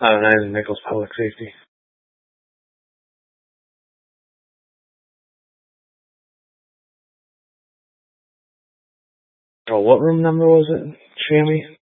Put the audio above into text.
9 Nichols Public Safety. Oh, what room number was it, Shammy?